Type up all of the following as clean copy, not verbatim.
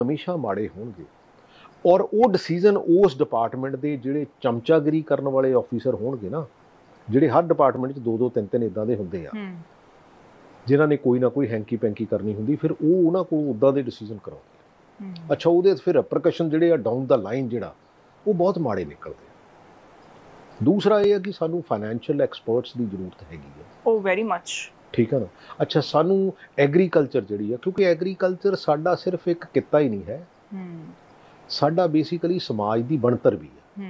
ਹਮੇਸ਼ਾ ਮਾੜੇ ਹੋਣਗੇ ਔਰ ਉਹ ਡਿਸੀਜ਼ਨ ਉਸ ਡਿਪਾਰਟਮੈਂਟ ਦੇ ਜਿਹੜੇ ਚਮਚਾਗਿਰੀ ਕਰਨ ਵਾਲੇ ਆਫੀਸਰ ਹੋਣਗੇ ਨਾ, ਜਿਹੜੇ ਹਰ ਡਿਪਾਰਟਮੈਂਟ 'ਚ 2-2 3-3 ਇੱਦਾਂ ਦੇ ਹੁੰਦੇ ਆ ਜਿਨ੍ਹਾਂ ਨੇ ਕੋਈ ਨਾ ਕੋਈ ਹੈਂਕੀ ਪੈਂਕੀ ਕਰਨੀ ਹੁੰਦੀ, ਫਿਰ ਉਹ ਉਹਨਾਂ ਕੋਲ ਉੱਦਾਂ ਦੇ ਡਿਸੀਜ਼ਨ ਕਰਾਉਂਦੇ। ਅੱਛਾ, ਉਹਦੇ ਫਿਰ ਰਿਪਰਕਸ਼ਨ ਜਿਹੜੇ ਆ ਡਾਊਨ ਦਾ ਲਾਈਨ ਜਿਹੜਾ ਉਹ ਬਹੁਤ ਮਾੜੇ ਨਿਕਲਦੇ ਆ। ਦੂਸਰਾ ਇਹ ਹੈ ਕਿ ਸਾਨੂੰ ਫਾਈਨੈਂਸ਼ੀਅਲ ਐਕਸਪਰਟਸ ਦੀ ਜ਼ਰੂਰਤ ਹੈਗੀ ਹੈ। ਉਹ ਵੈਰੀ ਮੱਚ ਠੀਕ ਹੈ ਨਾ। ਅੱਛਾ, ਸਾਨੂੰ ਐਗਰੀਕਲਚਰ ਜਿਹੜੀ ਆ, ਕਿਉਂਕਿ ਐਗਰੀਕਲਚਰ ਸਾਡਾ ਸਿਰਫ ਇੱਕ ਕਿੱਤਾ ਹੀ ਨਹੀਂ ਹੈ, ਸਾਡਾ ਬੇਸਿਕਲੀ ਸਮਾਜ ਦੀ ਬਣਤਰ ਵੀ ਹੈ।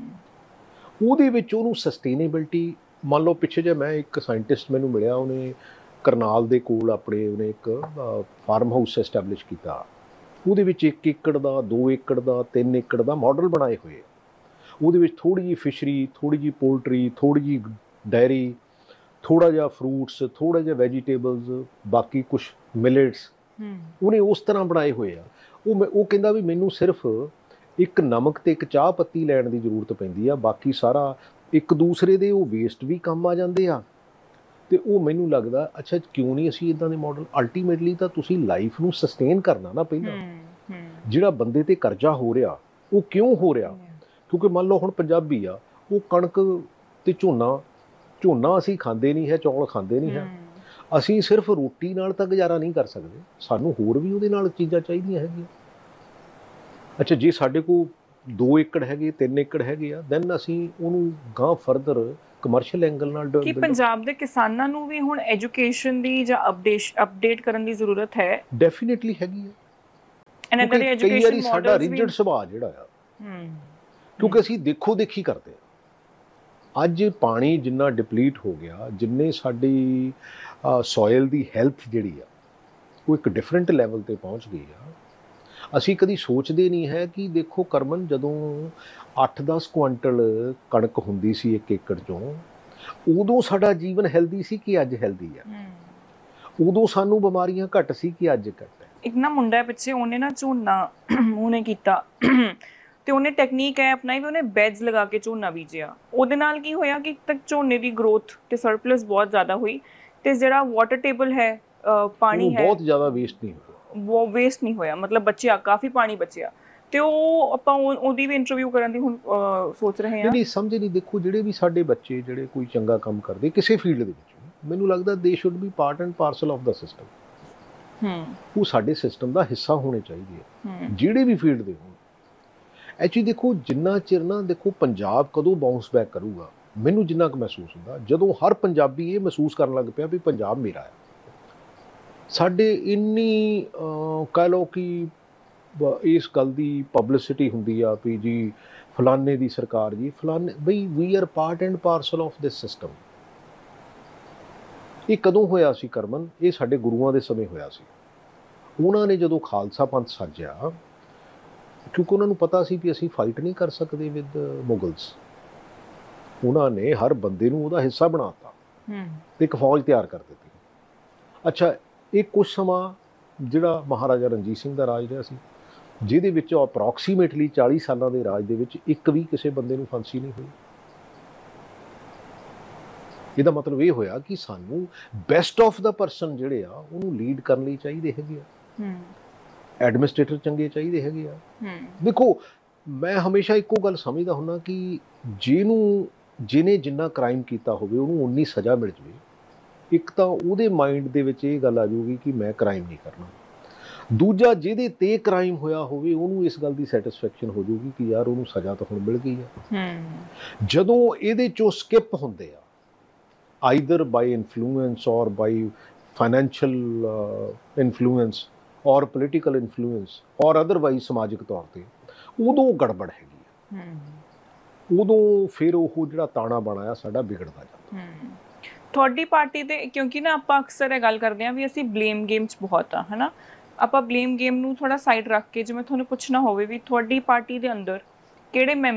ਉਹਦੇ ਵਿੱਚ ਉਹਨੂੰ ਸਸਟੇਨੇਬਿਲਟੀ, ਮੰਨ ਲਓ ਪਿੱਛੇ ਜੇ ਮੈਂ ਇੱਕ ਸਾਇੰਟਿਸਟ ਮੈਨੂੰ ਮਿਲਿਆ, ਉਹਨੇ ਕਰਨਾਲ ਦੇ ਕੋਲ ਆਪਣੇ ਉਹਨੇ ਇੱਕ ਫਾਰਮ ਹਾਊਸ ਐਸਟੈਬਲਿਸ਼ ਕੀਤਾ। ਉਹਦੇ ਵਿੱਚ 1 ਏਕੜ ਦਾ, 2 ਏਕੜ ਦਾ, 3 ਏਕੜ ਦਾ ਮਾਡਲ ਬਣਾਏ ਹੋਏ। ਉਹਦੇ ਵਿੱਚ ਥੋੜ੍ਹੀ ਜਿਹੀ ਫਿਸ਼ਰੀ, ਥੋੜ੍ਹੀ ਜਿਹੀ ਪੋਲਟਰੀ, ਥੋੜ੍ਹੀ ਜਿਹੀ ਡਾਇਰੀ, ਥੋੜ੍ਹਾ ਜਿਹਾ ਫਰੂਟਸ, ਥੋੜ੍ਹਾ ਜਿਹਾ ਵੈਜੀਟੇਬਲਸ, ਬਾਕੀ ਕੁਛ ਮਿਲਟਸ, ਉਹਨੇ ਉਸ ਤਰ੍ਹਾਂ ਬਣਾਏ ਹੋਏ ਆ। ਉਹ ਕਹਿੰਦਾ ਵੀ ਮੈਨੂੰ ਸਿਰਫ ਇੱਕ ਨਮਕ ਅਤੇ ਇੱਕ ਚਾਹ ਪੱਤੀ ਲੈਣ ਦੀ ਜ਼ਰੂਰਤ ਪੈਂਦੀ ਆ, ਬਾਕੀ ਸਾਰਾ ਇੱਕ ਦੂਸਰੇ ਦੇ ਉਹ ਵੇਸਟ ਵੀ ਕੰਮ ਆ ਜਾਂਦੇ ਆ। ਅਤੇ ਉਹ ਮੈਨੂੰ ਲੱਗਦਾ, ਅੱਛਾ ਕਿਉਂ ਨਹੀਂ ਅਸੀਂ ਇੱਦਾਂ ਦੇ ਮਾਡਲ। ਅਲਟੀਮੇਟਲੀ ਤਾਂ ਤੁਸੀਂ ਲਾਈਫ ਨੂੰ ਸਸਟੇਨ ਕਰਨਾ ਨਾ ਪਹਿਲਾਂ। ਜਿਹੜਾ ਬੰਦੇ 'ਤੇ ਕਰਜ਼ਾ ਹੋ ਰਿਹਾ ਉਹ ਕਿਉਂ ਹੋ ਰਿਹਾ? ਕਿਉਂਕਿ ਮੰਨ ਲਓ ਹੁਣ ਪੰਜਾਬੀ ਆ, ਉਹ ਕਣਕ ਅਤੇ ਝੋਨਾ ਅਸੀਂ ਖਾਂਦੇ ਨਹੀਂ ਹੈ, ਚੌਲ ਖਾਂਦੇ ਨਹੀਂ ਹੈ। ਅਸੀਂ ਸਿਰਫ ਰੋਟੀ ਨਾਲ ਤਾਂ ਗੁਜ਼ਾਰਾ ਨਹੀਂ ਕਰ ਸਕਦੇ, ਸਾਨੂੰ ਹੋਰ ਵੀ ਉਹਦੇ ਨਾਲ ਚੀਜ਼ਾਂ ਚਾਹੀਦੀਆਂ ਹੈਗੀਆਂ। ਅੱਛਾ, ਜੇ ਸਾਡੇ ਕੋਲ 2 ਏਕੜ ਹੈਗੇ, 3 ਏਕੜ ਹੈਗੇ ਆ, ਦੈਨ ਅਸੀਂ ਉਹਨੂੰ ਗਾਂਹ ਫਰਦਰ ਕਮਰਸ਼ੀਅਲ ਐਂਗਲ ਨਾਲ ਕਿ ਪੰਜਾਬ ਦੇ ਕਿਸਾਨਾਂ ਨੂੰ ਵੀ ਹੁਣ ਐਜੂਕੇਸ਼ਨ ਦੀ ਜਾਂ ਅਪਡੇਟ ਕਰਨ ਦੀ ਜ਼ਰੂਰਤ ਹੈ। ਡੈਫੀਨੇਟਲੀ ਹੈਗੀ ਆ। ਕਈ ਵਾਰੀ ਸਾਡਾ ਰਿਜਿਡ ਸੁਭਾਅ ਜਿਹੜਾ ਆ, ਕਿਉਂਕਿ ਅਸੀਂ ਦੇਖੋ ਦੇਖੀ ਕਰਦੇ ਹਾਂ। ਅੱਜ ਪਾਣੀ ਜਿੰਨਾ ਡਿਪਲੀਟ ਹੋ ਗਿਆ, ਜਿੰਨੇ ਸਾਡੀ ਸੋਇਲ ਦੀ ਹੈਲਥ ਜਿਹੜੀ ਆ ਉਹ ਇੱਕ ਡਿਫਰੈਂਟ ਲੈਵਲ 'ਤੇ ਪਹੁੰਚ ਗਈ ਆ। ਅਸੀਂ ਕਦੀ ਸੋਚਦੇ ਨਹੀਂ ਹੈ ਕਿ ਦੇਖੋ ਕਰਮਨ, ਜਦੋਂ 8-10 ਕੁਆਂਟਲ ਕਣਕ ਹੁੰਦੀ ਸੀ 1 ਏਕੜ 'ਚੋਂ, ਉਦੋਂ ਸਾਡਾ ਜੀਵਨ ਹੈਲਦੀ ਸੀ ਕਿ ਅੱਜ ਹੈਲਦੀ ਆ। ਉਦੋਂ ਸਾਨੂੰ ਬਿਮਾਰੀਆਂ ਘੱਟ ਸੀ ਕਿ ਅੱਜ ਘੱਟ ਹੈ। ਇੱਕ ਨਾ ਮੁੰਡਾ ਪਿੱਛੇ, ਉਹਨੇ ਨਾ ਝੋਨਾ ਉਹਨੇ ਕੀਤਾ ਤੇ ਉਹਨੇ ਟੈਕਨੀਕ ਹੈ ਅਪਣਾਈ ਵੀ, ਉਹਨੇ ਬੈਡਸ ਲਗਾ ਕੇ ਝੋਨਾ ਬੀਜਿਆ। ਉਹਦੇ ਨਾਲ ਕੀ ਹੋਇਆ ਕਿ ਇੱਕ ਤੱਕ ਝੋਨੇ ਦੀ ਗਰੋਥ ਤੇ ਸਰਪਲਸ ਬਹੁਤ ਜ਼ਿਆਦਾ ਹੋਈ, ਤੇ ਜਿਹੜਾ ਵਾਟਰ ਟੇਬਲ ਹੈ, ਪਾਣੀ ਹੈ, ਬਹੁਤ ਜ਼ਿਆਦਾ ਵੇਸਟ ਨਹੀਂ ਹੋਇਆ। ਉਹ ਵੇਸਟ ਨਹੀਂ ਹੋਇਆ, ਮਤਲਬ ਬਚਿਆ, ਕਾਫੀ ਪਾਣੀ ਬਚਿਆ। ਤੇ ਉਹ ਆਪਾਂ ਉਹਦੀ ਵੀ ਇੰਟਰਵਿਊ ਕਰਨ ਦੀ ਹੁਣ ਸੋਚ ਰਹੇ ਹਾਂ। ਨਹੀਂ ਸਮਝ ਨਹੀਂ। ਦੇਖੋ, ਜਿਹੜੇ ਵੀ ਸਾਡੇ ਬੱਚੇ ਜਿਹੜੇ ਕੋਈ ਚੰਗਾ ਕੰਮ ਕਰਦੇ ਕਿਸੇ ਫੀਲਡ ਦੇ ਵਿੱਚ, ਮੈਨੂੰ ਲੱਗਦਾ ਦੇ should be part and parcel of the system. ਉਹ ਸਾਡੇ ਸਿਸਟਮ ਦਾ ਹਿੱਸਾ ਹੋਣੇ ਚਾਹੀਦੇ ਆ, ਜਿਹੜੇ ਵੀ ਫੀਲਡ ਦੇ ਹੋਣ। ਐਕਚੁਅਲੀ ਦੇਖੋ, ਜਿੰਨਾ ਚਿਰ ਨਾ, ਦੇਖੋ ਪੰਜਾਬ ਕਦੋਂ ਬਾਊਂਸ ਬੈਕ ਕਰੂਗਾ, ਮੈਨੂੰ ਜਿੰਨਾ ਕੁ ਮਹਿਸੂਸ ਹੁੰਦਾ, ਜਦੋਂ ਹਰ ਪੰਜਾਬੀ ਇਹ ਮਹਿਸੂਸ ਕਰਨ ਲੱਗ ਪਿਆ ਵੀ ਪੰਜਾਬ ਮੇਰਾ ਹੈ। ਸਾਡੇ ਇੰਨੀ ਕਹਿ ਲਓ ਕਿ ਇਸ ਗੱਲ ਦੀ ਪਬਲਿਸਿਟੀ ਹੁੰਦੀ ਆ ਵੀ ਜੀ ਫਲਾਨੇ ਦੀ ਸਰਕਾਰ, ਜੀ ਫਲਾਨੇ, ਬਈ ਵੀ R part and parcel of this system. ਇਹ ਕਦੋਂ ਹੋਇਆ ਸੀ ਕਰਮਨ? ਇਹ ਸਾਡੇ ਗੁਰੂਆਂ ਦੇ ਸਮੇਂ ਹੋਇਆ ਸੀ। ਉਹਨਾਂ ਨੇ ਜਦੋਂ ਖਾਲਸਾ ਪੰਥ ਸਾਜਿਆ, ਕਿਉਂਕਿ ਉਹਨਾਂ ਨੂੰ ਪਤਾ ਸੀ ਵੀ ਅਸੀਂ ਫਾਈਟ ਨਹੀਂ ਕਰ ਸਕਦੇ ਵਿਦ ਮੁਗਲਸ, ਉਹਨਾਂ ਨੇ ਹਰ ਬੰਦੇ ਨੂੰ ਉਹਦਾ ਹਿੱਸਾ ਬਣਾ ਦਿੱਤਾ ਤੇ ਇੱਕ ਫੌਜ ਤਿਆਰ ਕਰ ਦਿੱਤੀ। ਅੱਛਾ, ਇਹ ਕੁਝ ਸਮਾਂ ਜਿਹੜਾ ਮਹਾਰਾਜਾ ਰਣਜੀਤ ਸਿੰਘ ਦਾ ਰਾਜ ਰਿਹਾ ਸੀ, ਜਿਹਦੇ ਵਿੱਚ ਅਪਰੋਕਸੀਮੇਟਲੀ 40 ਸਾਲਾਂ ਦੇ ਰਾਜ ਦੇ ਵਿੱਚ ਇੱਕ ਵੀ ਕਿਸੇ ਬੰਦੇ ਨੂੰ ਫਾਂਸੀ ਨਹੀਂ ਹੋਈ। ਇਹਦਾ ਮਤਲਬ ਇਹ ਹੋਇਆ ਕਿ ਸਾਨੂੰ ਬੈਸਟ ਆਫ ਦਾ ਪਰਸਨ ਜਿਹੜੇ ਆ ਉਹਨੂੰ ਲੀਡ ਕਰਨ ਲਈ ਚਾਹੀਦੇ ਹੈਗੇ ਆ। ਐਡਮਿਨਿਸਟ੍ਰੇਟਰ ਚੰਗੇ ਚਾਹੀਦੇ ਹੈਗੇ ਆ। ਦੇਖੋ, ਮੈਂ ਹਮੇਸ਼ਾ ਇੱਕੋ ਗੱਲ ਸਮਝਦਾ ਹੁੰਦਾ ਕਿ ਜਿਹਨੇ ਜਿੰਨਾ ਕ੍ਰਾਈਮ ਕੀਤਾ ਹੋਵੇ ਉਹਨੂੰ ਉਨੀ ਸਜ਼ਾ ਮਿਲ ਜਾਵੇ, ਇੱਕ ਤਾਂ ਉਹਦੇ ਮਾਈਂਡ ਦੇ ਵਿੱਚ ਇਹ ਗੱਲ ਆ ਜਾਊਗੀ ਕਿ ਮੈਂ ਕ੍ਰਾਈਮ ਨਹੀਂ ਕਰਨਾ। ਦੂਜਾ, ਜਿਹਦੇ 'ਤੇ ਕ੍ਰਾਈਮ ਹੋਇਆ ਹੋਵੇ ਉਹਨੂੰ ਇਸ ਗੱਲ ਦੀ ਸੈਟਿਸਫੈਕਸ਼ਨ ਹੋ ਜਾਊਗੀ ਕਿ ਯਾਰ ਉਹਨੂੰ ਸਜ਼ਾ ਤਾਂ ਹੁਣ ਮਿਲ ਗਈ ਆ। ਜਦੋਂ ਇਹਦੇ 'ਚੋਂ ਸਕਿਪ ਹੁੰਦੇ ਆ, ਆਈਦਰ ਬਾਈ ਇਨਫਲੂਐਂਸ ਔਰ ਬਾਈ ਫਾਈਨੈਂਸ਼ੀਅਲ ਇਨਫਲੂਐਂਸ ਔਰ ਪੋਲੀਟੀਕਲ ਇਨਫਲੂਐਂਸ ਔਰ ਅਦਰਵਾਈਜ਼ ਸਮਾਜਿਕ ਤੌਰ 'ਤੇ, ਉਦੋਂ ਗੜਬੜ ਹੈਗੀ ਆ। ਉਦੋਂ ਫਿਰ ਉਹ ਜਿਹੜਾ ਤਾਣਾ ਬਾਣਾ ਆ ਸਾਡਾ ਵਿਗੜਦਾ ਜਾਂਦਾ। ਤੁਹਾਡੀ ਪਾਰਟੀ ਤੇ, ਕਿਉਂਕਿ ਨਾ ਆਪਾਂ ਅਕਸਰ ਇਹ ਗੱਲ ਕਰਦੇ ਹਾਂ ਵੀ ਅਸੀਂ ਬਲੇਮ ਗੇਮ 'ਚ ਬਹੁਤ ਆ, ਹੈ ਨਾ। ਆਪਾਂ ਬਲੇਮ ਗੇਮ ਨੂੰ ਥੋੜ੍ਹਾ ਸਾਈਡ ਰੱਖ ਕੇ, ਜਿਵੇਂ ਤੁਹਾਨੂੰ ਪੁੱਛਣਾ ਹੋਵੇ ਵੀ ਤੁਹਾਡੀ ਪਾਰਟੀ ਦੇ ਅੰਦਰ ਕਿਹੜੇ